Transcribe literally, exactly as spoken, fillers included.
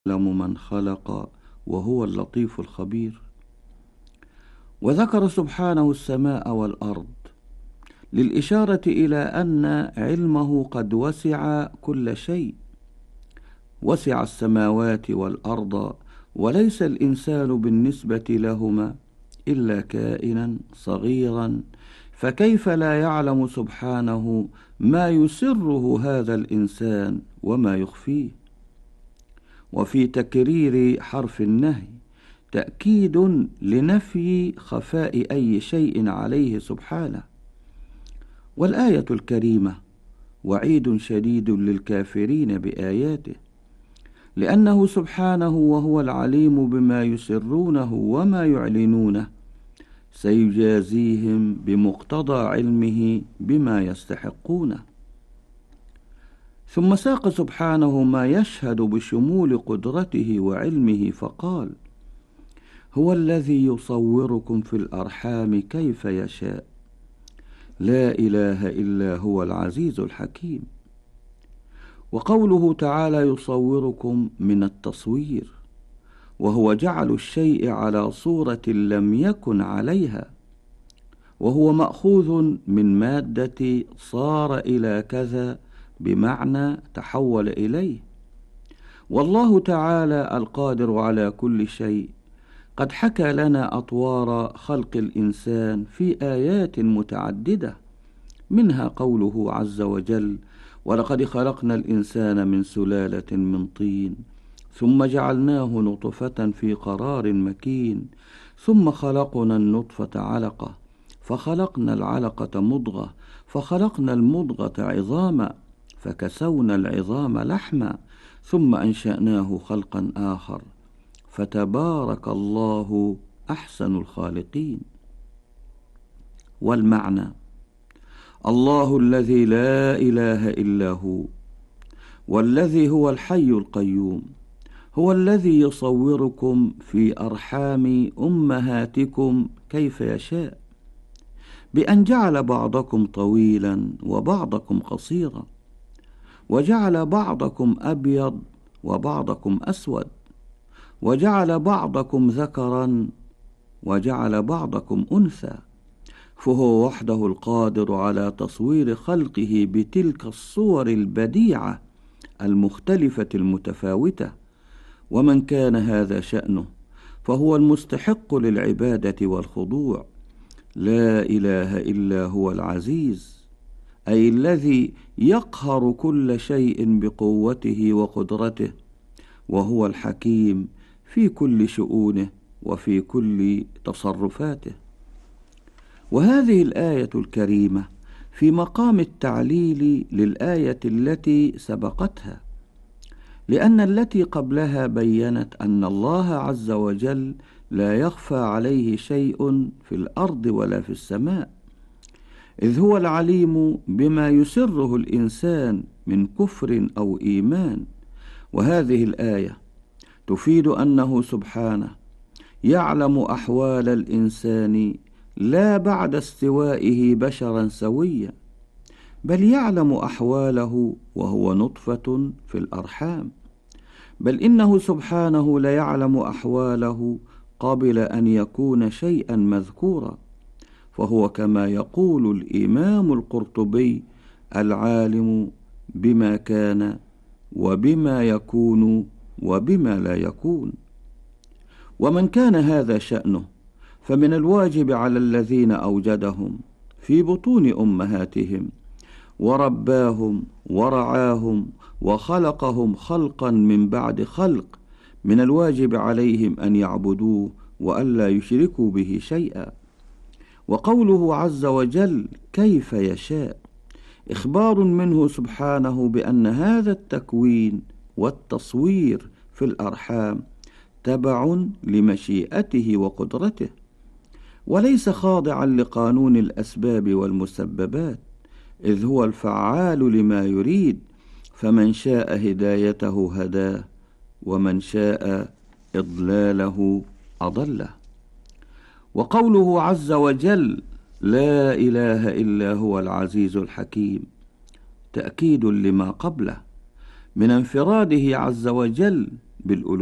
يعلم من خلق وهو اللطيف الخبير. وذكر سبحانه السماء والأرض للإشارة إلى أن علمه قد وسع كل شيء، وسع السماوات والأرض، وليس الإنسان بالنسبة لهما إلا كائنا صغيرا، فكيف لا يعلم سبحانه ما يسره هذا الإنسان وما يخفيه؟ وفي تكرير حرف النهي تأكيد لنفي خفاء أي شيء عليه سبحانه. والآية الكريمة وعيد شديد للكافرين بآياته، لأنه سبحانه وهو العليم بما يسرونه وما يعلنونه سيجازيهم بمقتضى علمه بما يستحقونه. ثم ساق سبحانه ما يشهد بشمول قدرته وعلمه فقال: هو الذي يصوركم في الأرحام كيف يشاء، لا إله إلا هو العزيز الحكيم. وقوله تعالى يصوركم من التصوير، وهو جعل الشيء على صورة لم يكن عليها، وهو مأخوذ من مادة صار إلى كذا بمعنى تحول إليه. والله تعالى القادر على كل شيء قد حكى لنا أطوار خلق الإنسان في آيات متعددة، منها قوله عز وجل: ولقد خلقنا الإنسان من سلالة من طين ثم جعلناه نطفة في قرار مكين ثم خلقنا النطفة علقة فخلقنا العلقة مضغة فخلقنا المضغة عظاما فكسونا العظام لحما ثم أنشأناه خلقا آخر فتبارك الله أحسن الخالقين. والمعنى: الله الذي لا إله إلا هو، والذي هو الحي القيوم، هو الذي يصوركم في أرحام أمهاتكم كيف يشاء، بأن جعل بعضكم طويلا وبعضكم قصيرا، وجعل بعضكم أبيض وبعضكم أسود، وجعل بعضكم ذكرا وجعل بعضكم أنثى، فهو وحده القادر على تصوير خلقه بتلك الصور البديعة المختلفة المتفاوتة. ومن كان هذا شأنه فهو المستحق للعبادة والخضوع، لا إله إلا هو العزيز، أي الذي يقهر كل شيء بقوته وقدرته، وهو الحكيم في كل شؤونه وفي كل تصرفاته. وهذه الآية الكريمة في مقام التعليل للآية التي سبقتها، لأن التي قبلها بيّنت أن الله عز وجل لا يخفى عليه شيء في الأرض ولا في السماء، إذ هو العليم بما يسره الإنسان من كفر أو إيمان. وهذه الآية تفيد أنه سبحانه يعلم أحوال الإنسان لا بعد استوائه بشرا سويا، بل يعلم أحواله وهو نطفة في الأرحام، بل إنه سبحانه ليعلم أحواله قبل أن يكون شيئا مذكورا، فهو كما يقول الإمام القرطبي: العالم بما كان وبما يكون وبما لا يكون. ومن كان هذا شأنه فمن الواجب على الذين أوجدهم في بطون أمهاتهم ورباهم ورعاهم وخلقهم خلقا من بعد خلق، من الواجب عليهم أن يعبدوه وألا يشركوا به شيئا. وقوله عز وجل كيف يشاء إخبار منه سبحانه بأن هذا التكوين والتصوير في الأرحام تبع لمشيئته وقدرته، وليس خاضعا لقانون الأسباب والمسببات، إذ هو الفعال لما يريد، فمن شاء هدايته هداه ومن شاء إضلاله أضله. وقوله عز وجل لا إله إلا هو العزيز الحكيم تأكيد لما قبله من انفراده عز وجل بالألوهية